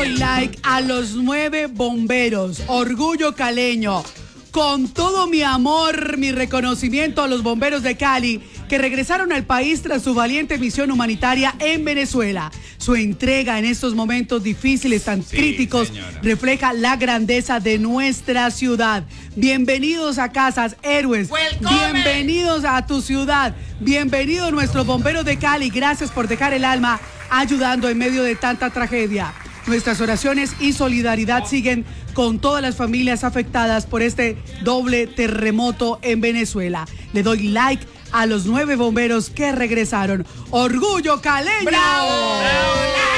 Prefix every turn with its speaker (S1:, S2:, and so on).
S1: doy like a los 9 bomberos. Orgullo caleño. Con todo mi amor, mi reconocimiento a los bomberos de Cali que regresaron al país tras su valiente misión humanitaria en Venezuela. Su entrega en estos momentos difíciles, tan críticos, señora, refleja la grandeza de nuestra ciudad. Bienvenidos a Casas Héroes. Welcome. Bienvenidos a tu ciudad. Bienvenidos nuestros bomberos de Cali. Gracias por dejar el alma ayudando en medio de tanta tragedia. Nuestras oraciones y solidaridad siguen con todas las familias afectadas por este doble terremoto en Venezuela. Le doy like a los 9 bomberos que regresaron. ¡Orgullo caleño! ¡Bravo! ¡Bravo!